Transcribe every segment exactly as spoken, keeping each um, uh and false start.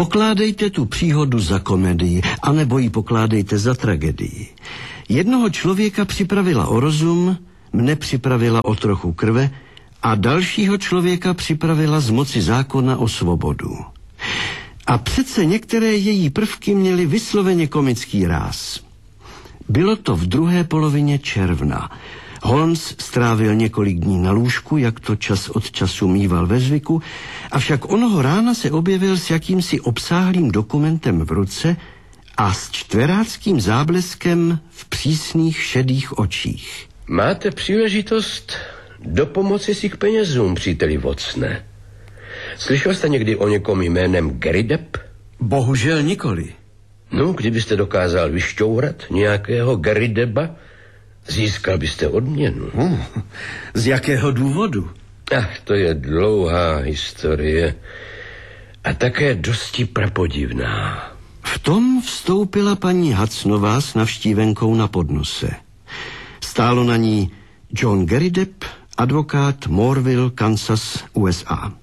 Pokládejte tu příhodu za komedii, anebo ji pokládejte za tragedii. Jednoho člověka připravila o rozum, mne připravila o trochu krve a dalšího člověka připravila z moci zákona o svobodu. A přece některé její prvky měly vysloveně komický ráz. Bylo to v druhé polovině června. Holmes strávil několik dní na lůžku, jak to čas od času mýval ve zvyku, avšak onoho rána se objevil s jakýmsi obsáhlým dokumentem v ruce a s čtveráckým zábleskem v přísných šedých očích. Máte příležitost dopomoci si k penězům, příteli Watsone. Slyšel jste někdy o někom jménem Gary Depp? Bohužel nikoli. No, kdybyste dokázal vyšťourat nějakého Gary Deppa, získal byste odměnu. Hmm, z jakého důvodu? Ach, to je dlouhá historie a také dosti prapodivná. V tom vstoupila paní Hudsonová s navštívenkou na podnose. Stálo na ní John Gary Depp, advokát, Morville, Kansas, U S A.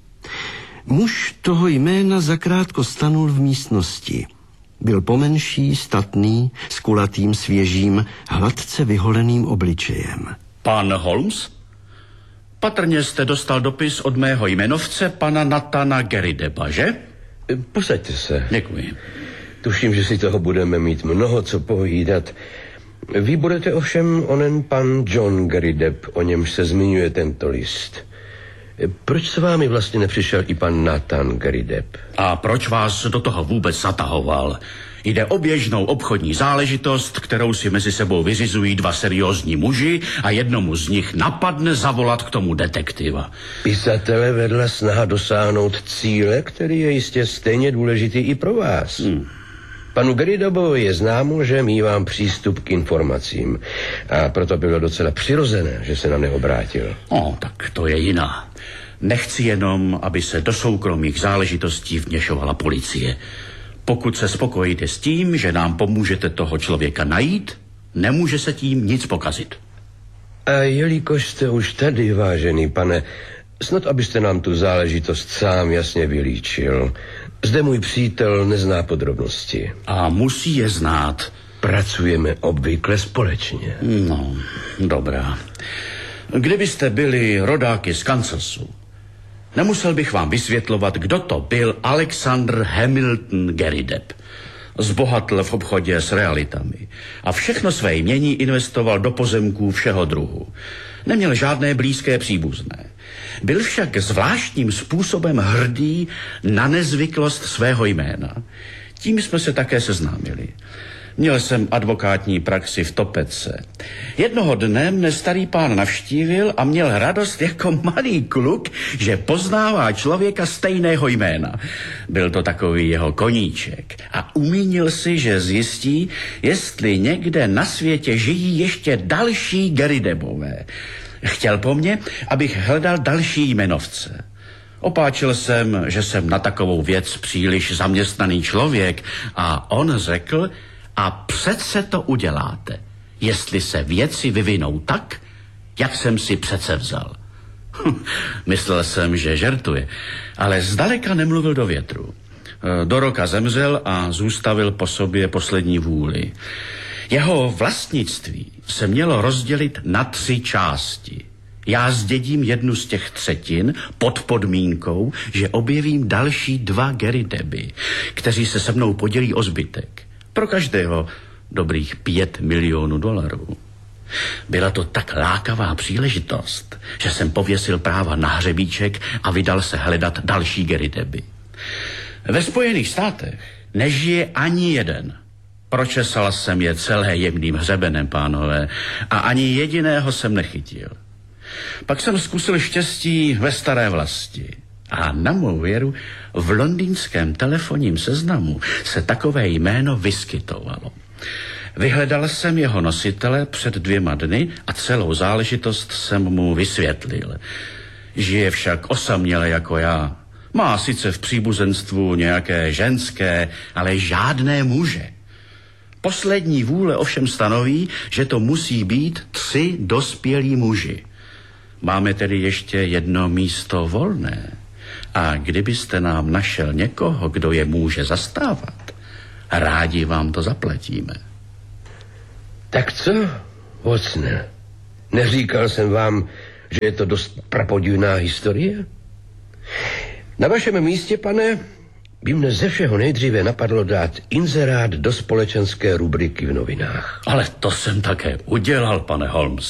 Muž toho jména zakrátko stanul v místnosti. Byl pomenší, statný, s kulatým, svěžím, hladce vyholeným obličejem. Pan Holmes? Patrně jste dostal dopis od mého jmenovce, pana Nathana Gary Deppa, že? Posaďte se. Děkuji. Tuším, že si toho budeme mít mnoho co povídat. Vy budete ovšem onen pan John Gary Depp, o němž se zmiňuje tento list. Proč s vámi vlastně nepřišel i pan Nathan Gary Depp? A proč vás do toho vůbec zatahoval? Jde o běžnou obchodní záležitost, kterou si mezi sebou vyřizují dva seriózní muži a jednomu z nich napadne zavolat k tomu detektiva. Pisatele vedla snaha dosáhnout cíle, který je jistě stejně důležitý i pro vás. Hmm. Panu Gary Deppovi je známo, že mívám přístup k informacím a proto bylo docela přirozené, že se na mě obrátil. O, tak to je jiná. Nechci jenom, aby se do soukromých záležitostí vměšovala policie. Pokud se spokojíte s tím, že nám pomůžete toho člověka najít, nemůže se tím nic pokazit. A jelikož jste už tady, vážený pane, snad abyste nám tu záležitost sám jasně vylíčil. Zde můj přítel nezná podrobnosti. A musí je znát. Pracujeme obvykle společně. No, dobrá. Kdybyste byli rodáky z Kansasu, nemusel bych vám vysvětlovat, kdo to byl Alexander Hamilton Gary Depp. Zbohatl v obchodě s realitami a všechno své jmění investoval do pozemků všeho druhu. Neměl žádné blízké příbuzné. Byl však zvláštním způsobem hrdý na nezvyklost svého jména. Tím jsme se také seznámili. Měl jsem advokátní praxi v Topece. Jednoho dne mne starý pán navštívil a měl radost jako malý kluk, že poznává člověka stejného jména. Byl to takový jeho koníček a umínil si, že zjistí, jestli někde na světě žijí ještě další Gary Deppové. Chtěl po mně, abych hledal další jmenovce. Opáčil jsem, že jsem na takovou věc příliš zaměstnaný člověk a on řekl, a přece to uděláte, jestli se věci vyvinou tak, jak jsem si přece vzal. Myslel jsem, že žertuje, ale zdaleka nemluvil do větru. Do roka zemřel a zůstavil po sobě poslední vůli. Jeho vlastnictví se mělo rozdělit na tři části. Já zdědím jednu z těch třetin pod podmínkou, že objevím další dva Gary Deppy, kteří se se mnou podělí o zbytek. Pro každého dobrých pět milionů dolarů. Byla to tak lákavá příležitost, že jsem pověsil práva na hřebíček a vydal se hledat další Gary Deppy. Ve Spojených státech nežije ani jeden. Pročesal jsem je celé jemným hřebenem, pánové, a ani jediného jsem nechytil. Pak jsem zkusil štěstí ve staré vlasti. A na mou věru v londýnském telefonním seznamu se takové jméno vyskytovalo. Vyhledal jsem jeho nositele před dvěma dny a celou záležitost jsem mu vysvětlil. Žije však osaměle jako já. Má sice v příbuzenstvu nějaké ženské, ale žádné muže. Poslední vůle ovšem stanoví, že to musí být tři dospělí muži. Máme tedy ještě jedno místo volné. A kdybyste nám našel někoho, kdo je může zastávat, rádi vám to zaplatíme. Tak co, Watsone? Neříkal jsem vám, že je to dost prapodivná historie? Na vašem místě, pane, by mne ze všeho nejdříve napadlo dát inzerát do společenské rubriky v novinách. Ale to jsem také udělal, pane Holmes.